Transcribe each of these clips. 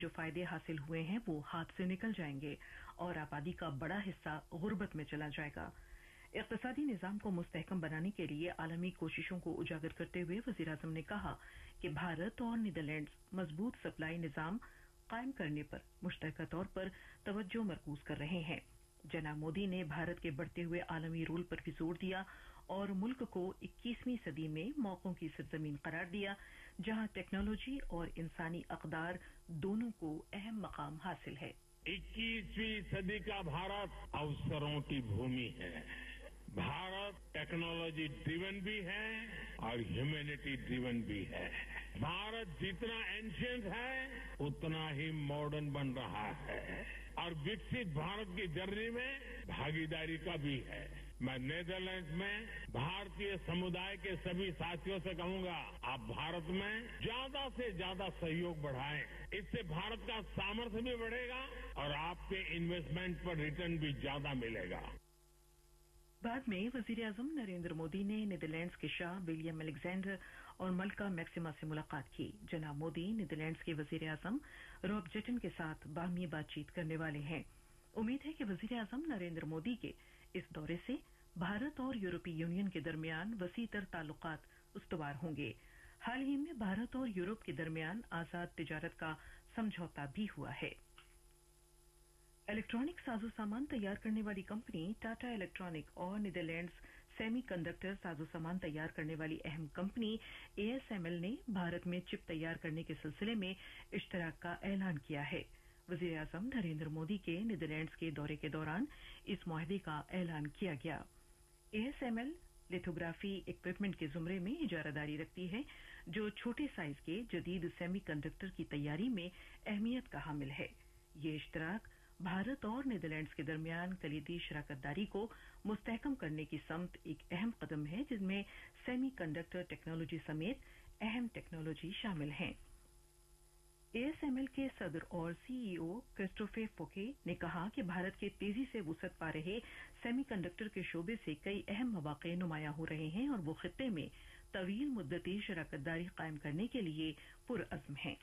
जो फायदे हासिल हुए हैं वो हाथ से निकल जाएंगे और आबादी का बड़ा हिस्सा गुर्बत में चला जाएगा। इक़्तिसादी निज़ाम को मुस्तहकम बनाने के लिए आलमी कोशिशों को उजागर करते हुए वज़ीर आज़म ने कहा कि भारत और नीदरलैंड्स मजबूत सप्लाई निज़ाम कायम करने पर मुश्तरका तौर पर तवज्जो मरकूज कर रहे हैं। जनाब मोदी ने भारत के बढ़ते हुए आलमी रोल पर भी जोर दिया और मुल्क को 21वीं सदी में मौकों की सरजमीन करार दिया, जहां टेक्नोलॉजी और इंसानी अक़दार दोनों को अहम मकाम हासिल है। 21वीं सदी का भारत अवसरों की भूमि है। भारत टेक्नोलॉजी ड्रिवन भी है और ह्यूमैनिटी ड्रिवन भी है। भारत जितना एंशिएंट है उतना ही मॉडर्न बन रहा है और विकसित भारत की जर्नी में भागीदारी का भी है। मैं नीदरलैंड्स में भारतीय समुदाय के सभी साथियों से कहूंगा, आप भारत में ज्यादा से ज्यादा सहयोग बढ़ाएं। इससे भारत का सामर्थ्य भी बढ़ेगा और आपके इन्वेस्टमेंट पर रिटर्न भी ज्यादा मिलेगा। बाद में वजीर आजम नरेंद्र मोदी ने नीदरलैंड्स के शाह विलियम अलेक्जेंडर और मलका मैक्सिमा से मुलाकात की। जनाब मोदी नीदरलैंड्स के वजीर आजम रॉब जेटन के साथ बाहमी बातचीत करने वाले हैं। उम्मीद है कि वजीर आजम नरेंद्र मोदी के इस दौरे से भारत और यूरोपीय यूनियन के दरमियान वसीतर ताल्लुकात उस्तवार होंगे। हाल ही में भारत और यूरोप के दरमियान आजाद तिजारत का समझौता भी हुआ है। इलेक्ट्रॉनिक साजो सामान तैयार करने वाली कंपनी टाटा इलेक्ट्रॉनिक और नीदरलैंड्स सेमी कंडक्टर साजो सामान तैयार करने वाली अहम कंपनी ASML ने भारत में चिप तैयार करने के सिलसिले में इश्तराक का ऐलान किया है। वजीर आजम नरेंद्र मोदी के नीदरलैंड्स के दौरे के दौरान इस मुआहदे का ऐलान किया गया। ASML लिथोग्राफी इक्विपमेंट के जुमरे में इजारादारी रखती है, जो छोटे साइज के जदीद सेमी कंडक्टर की तैयारी में अहमियत का हामिल है। ये इश्तराक भारत और नीदरलैंड्स के दरमियान कलीदी शराकतदारी को मुस्तहकम करने की समत एक अहम कदम है, जिसमें सेमी कंडक्टर टेक्नोलॉजी समेत अहम टेक्नोलॉजी शामिल हैं। ASML के सदर और CEO क्रिस्टोफर फोके ने कहा कि भारत के तेजी से वुसअत पा रहे सेमी कंडक्टर के शोबे से कई अहम मौक़े नुमायां हो रहे हैं और वो खित्ते में तवील मुद्दती शराकतदारी कायम करने के लिए पुरअज़्म हैं।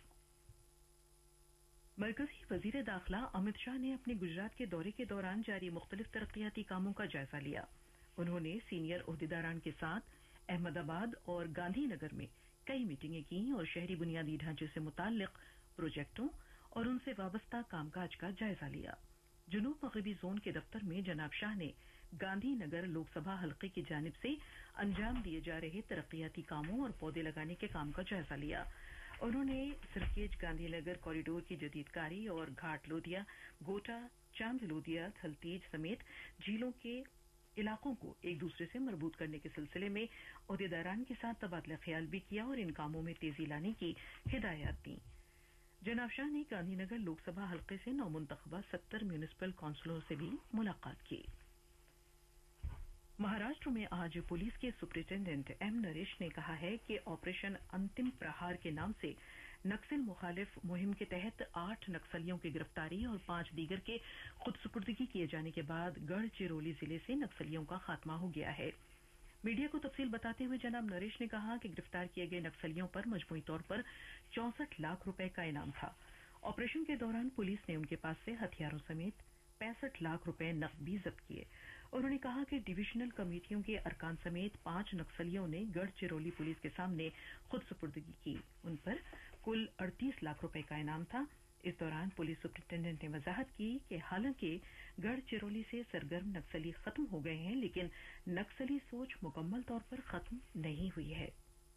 मरकजी वजीर दाखिला अमित शाह ने अपने गुजरात के दौरे के दौरान जारी मुख्तलिफ तरक्याती कामों का जायजा लिया। उन्होंने सीनियर ओहदेदारान के साथ अहमदाबाद और गांधी नगर में कई मीटिंगें की और शहरी बुनियादी ढांचे से मुताल्लिक प्रोजेक्टों और उनसे वाबस्ता कामकाज का जायजा लिया। जुनूब मगरबी जोन के दफ्तर में जनाब शाह ने गांधी नगर लोकसभा हल्के की जानिब से अंजाम दिए जा रहे तरक्याती कामों और पौधे लगाने के काम का जायजा लिया। उन्होंने सिरकेज गांधीनगर कॉरिडोर की जदीदकारी और घाट लोदिया, गोटा, चांद लोदिया, थलतीज समेत झीलों के इलाकों को एक दूसरे से मरबूत करने के सिलसिले में ओहदेदारान के साथ तबादला ख्याल भी किया और इन कामों में तेजी लाने की हिदायत दी। जनाब शाह ने गांधीनगर लोकसभा हल्के से नौमुंतखबा 70 म्यूनिसिपल काउंसिलरों से भी मुलाकात की। महाराष्ट्र में आज पुलिस के सुपरिटेंडेंट M नरेश ने कहा है कि ऑपरेशन अंतिम प्रहार के नाम से नक्सल मुखालिफ मुहिम के तहत 8 नक्सलियों की गिरफ्तारी और 5 दीगर के खुदसुपुर्दगी किए जाने के बाद गढ़चिरौली जिले से नक्सलियों का खात्मा हो गया है। मीडिया को तफसील बताते हुए जनाब नरेश ने कहा कि गिरफ्तार किए गए नक्सलियों पर मजमूई तौर पर 64 लाख रुपए का इनाम था। ऑपरेशन के दौरान पुलिस ने उनके पास से हथियारों समेत 65 लाख रुपए नकद भी जब्त किए। उन्होंने कहा कि डिविजनल कमेटियों के अरकान समेत 5 नक्सलियों ने गढ़चिरौली पुलिस के सामने खुदसुपुर्दगी की। उन पर कुल 38 लाख रुपए का इनाम था। इस दौरान पुलिस सुपरिटेंडेंट ने वजाहत की कि हालांकि गढ़चिरौली से सरगर्म नक्सली खत्म हो गए हैं, लेकिन नक्सली सोच मुकम्मल तौर पर खत्म नहीं हुई है।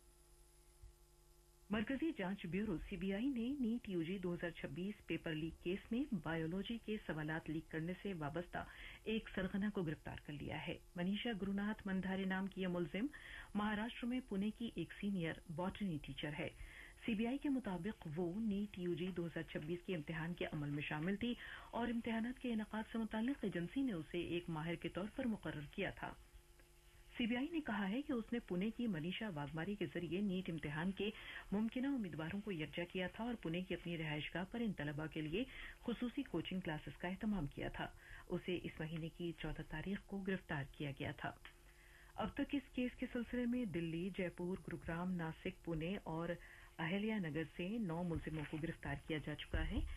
मरकजी जांच ब्यूरो CBI ने NEET UG 2026 paper leak case में बायोलॉजी के सवालात लीक करने से वाबस्ता एक सरगना को गिरफ्तार कर लिया है। मनीषा गुरुनाथ मंधारे नाम की यह मुलजिम महाराष्ट्र में पुणे की एक सीनियर बॉटनी टीचर है। CBI के मुताबिक वो नीट UG 2026 के इम्तिहान के अमल में शामिल थी और इम्तिहानात के इनेकाद से मुताल्लिक एजेंसी ने उसे एक माहिर के तौर पर मुकर्रर किया था। CBI ने कहा है कि उसने पुणे की मनीषा वाघमारी के जरिए नीट इम्तिहान के मुमकिना उम्मीदवारों को यकजा किया था और पुणे की अपनी रिहायशगाह पर इन तलबा के लिए खुसूसी कोचिंग क्लासेस का एहतमाम किया था। उसे इस महीने की 14 तारीख को गिरफ्तार किया गया था। अब तक इस केस के सिलसिले में दिल्ली, जयपुर, गुरुग्राम, नासिक, पुणे और अहिल्या नगर से 9 मुलजिमों को गिरफ्तार किया जा चुका है।